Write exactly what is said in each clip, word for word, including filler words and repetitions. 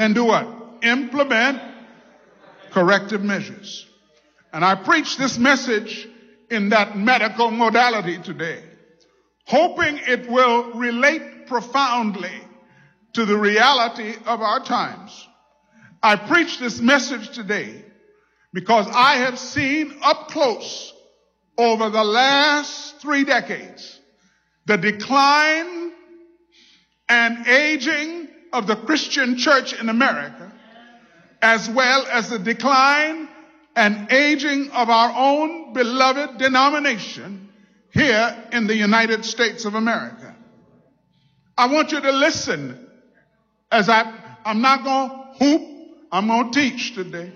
and do what? Implement corrective measures. And I preach this message in that medical modality today, hoping it will relate profoundly to the reality of our times. I preach this message today because I have seen up close over the last three decades the decline and aging of the Christian church in America, as well as the decline and aging of our own beloved denomination here in the United States of America. I want you to listen as I, I'm not going to hoop, I'm going to teach today.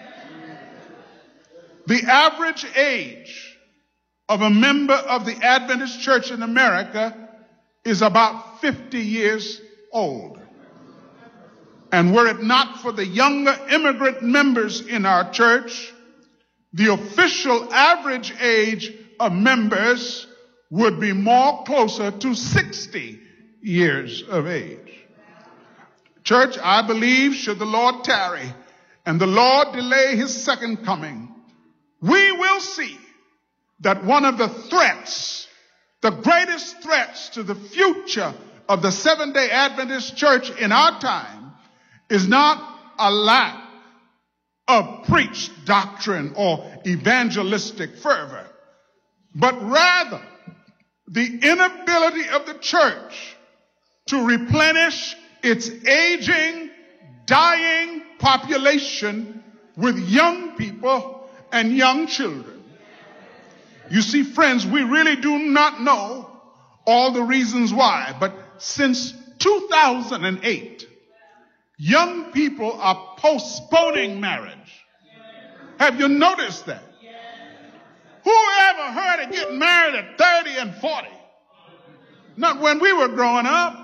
The average age of a member of the Adventist Church in America is about fifty years old. And were it not for the younger immigrant members in our church, the official average age of members would be more closer to sixty years of age. Church, I believe, should the Lord tarry and the Lord delay his second coming, we will see that one of the threats, the greatest threats to the future of the Seventh-day Adventist Church in our time is not a lack of preached doctrine or evangelistic fervor, but rather the inability of the church to replenish its aging, dying population with young people and young children. You see, friends, we really do not know all the reasons why, but since two thousand eight, young people are postponing marriage. Have you noticed that? Who ever heard of getting married at thirty and forty? Not when we were growing up.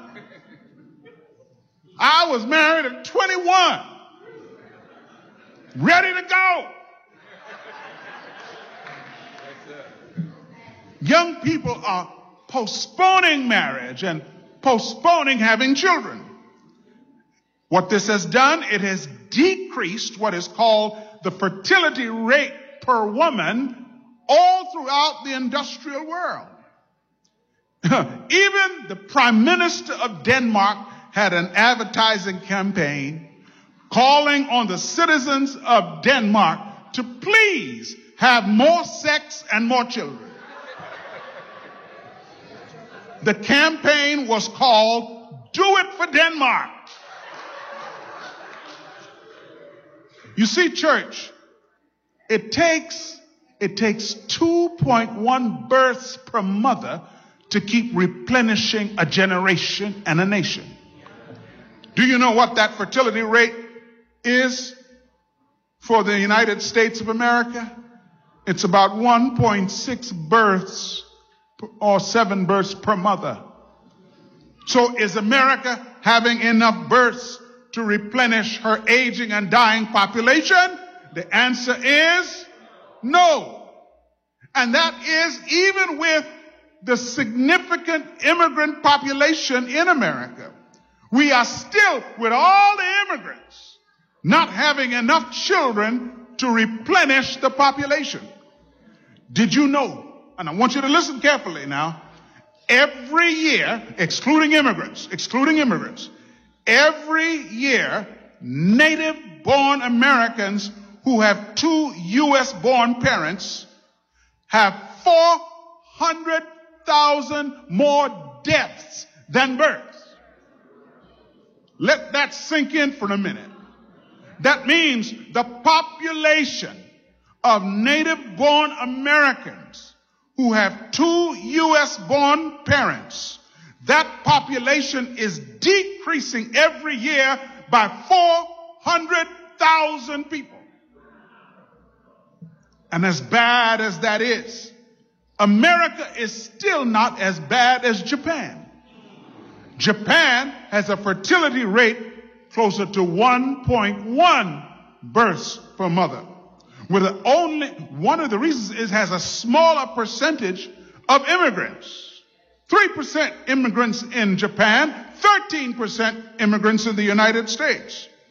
I was married at twenty-one, ready to go. Young people are postponing marriage and postponing having children. What this has done, it has decreased what is called the fertility rate per woman all throughout the industrial world. Even the Prime Minister of Denmark had an advertising campaign calling on the citizens of Denmark to please have more sex and more children. The campaign was called Do It for Denmark. You see, church, it takes it takes two point one births per mother to keep replenishing a generation and a nation. Do you know what that fertility rate is for the United States of America? It's about one point six births or seven births per mother. So is America having enough births to replenish her aging and dying population? The answer is no. And that is even with the significant immigrant population in America. We are still, with all the immigrants, not having enough children to replenish the population. Did you know, and I want you to listen carefully now, every year, excluding immigrants, excluding immigrants, every year, native-born Americans who have two U S born parents have four hundred thousand more deaths than births. Let that sink in for a minute. That means the population of native-born Americans who have two U S born parents, that population is decreasing every year by four hundred thousand people. And as bad as that is, America is still not as bad as Japan. Japan has a fertility rate closer to one point one births per mother. With only one of the reasons is it has a smaller percentage of immigrants. three percent immigrants in Japan, thirteen percent immigrants in the United States.